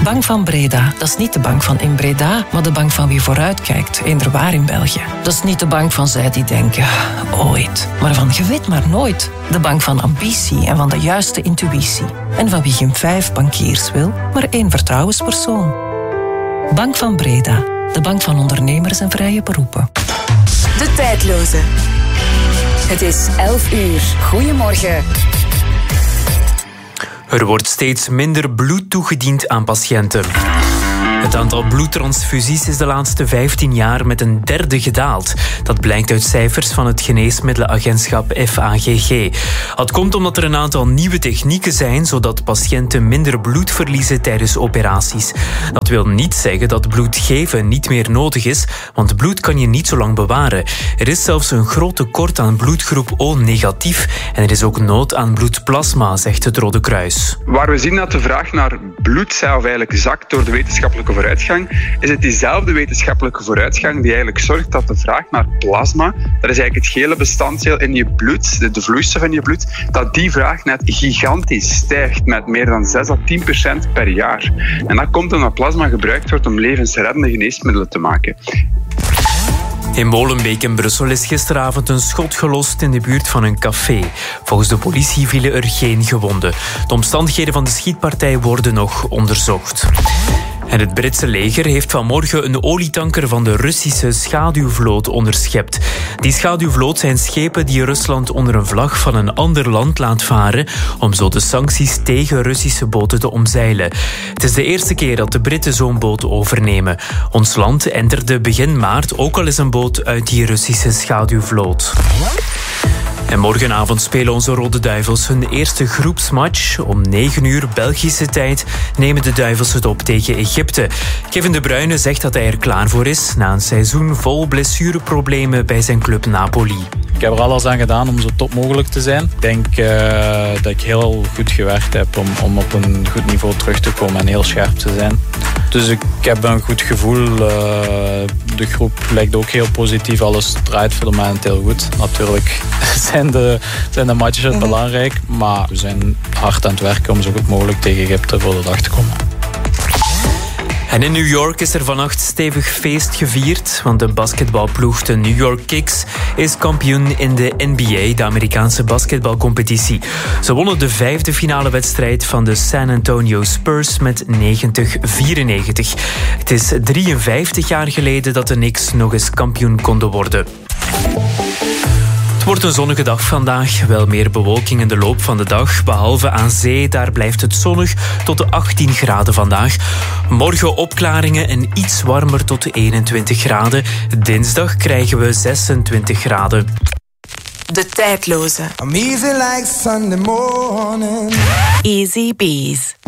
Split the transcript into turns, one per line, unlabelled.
Bank van Breda, dat is niet de bank van in Breda, maar de bank van wie vooruitkijkt, eender waar in België. Dat is niet de bank van zij die denken, ooit, maar van je weet maar nooit. De bank van ambitie en van de juiste intuïtie. En van wie geen 5 bankiers wil, maar 1 vertrouwenspersoon. Bank van Breda, de bank van ondernemers en vrije beroepen.
De Tijdloze. Het is 11 uur. Goedemorgen.
Er wordt steeds minder bloed toegediend aan patiënten. Het aantal bloedtransfusies is de laatste 15 jaar met 1/3 gedaald. Dat blijkt uit cijfers van het geneesmiddelenagentschap FAGG. Dat komt omdat er een aantal nieuwe technieken zijn, zodat patiënten minder bloed verliezen tijdens operaties. Dat wil niet zeggen dat bloed geven niet meer nodig is, want bloed kan je niet zo lang bewaren. Er is zelfs een groot tekort aan bloedgroep O-negatief en er is ook nood aan bloedplasma, zegt het Rode Kruis.
Waar we zien dat de vraag naar bloed eigenlijk zakt door de wetenschappelijke vooruitgang, is het diezelfde wetenschappelijke vooruitgang die eigenlijk zorgt dat de vraag naar plasma, dat is eigenlijk het gele bestanddeel in je bloed, de vloeistof in je bloed, dat die vraag net gigantisch stijgt met meer dan 6-10% per jaar. En dat komt omdat plasma gebruikt wordt om levensreddende geneesmiddelen te maken.
In Molenbeek in Brussel is gisteravond een schot gelost in de buurt van een café. Volgens de politie vielen er geen gewonden. De omstandigheden van de schietpartij worden nog onderzocht. En het Britse leger heeft vanmorgen een olietanker van de Russische schaduwvloot onderschept. Die schaduwvloot zijn schepen die Rusland onder een vlag van een ander land laat varen om zo de sancties tegen Russische boten te omzeilen. Het is de eerste keer dat de Britten zo'n boot overnemen. Ons land enterde begin maart ook al eens een boot uit die Russische schaduwvloot. En morgenavond spelen onze Rode Duivels hun eerste groepsmatch. Om 9 uur Belgische tijd nemen de Duivels het op tegen Egypte. Kevin De Bruyne zegt dat hij er klaar voor is na een seizoen vol blessureproblemen bij zijn club Napoli.
Ik heb er alles aan gedaan om zo top mogelijk te zijn. Ik denk dat ik heel goed gewerkt heb om op een goed niveau terug te komen en heel scherp te zijn. Dus ik heb een goed gevoel. De groep lijkt ook heel positief. Alles draait voor de moment heel goed. Natuurlijk zijn de matches belangrijk. Maar we zijn hard aan het werken om zo goed mogelijk tegen Egypte voor de dag te komen.
En in New York is er vannacht stevig feest gevierd, want de basketbalploeg, de New York Knicks, is kampioen in de NBA, de Amerikaanse basketbalcompetitie. Ze wonnen de 5e finale wedstrijd van de San Antonio Spurs met 90-94. Het is 53 jaar geleden dat de Knicks nog eens kampioen konden worden. Het wordt een zonnige dag vandaag. Wel meer bewolking in de loop van de dag. Behalve aan zee, daar blijft het zonnig tot de 18 graden vandaag. Morgen opklaringen en iets warmer tot de 21 graden. Dinsdag krijgen we 26 graden.
De Tijdloze.
I'm easy like Sunday morning.
Easy Bees.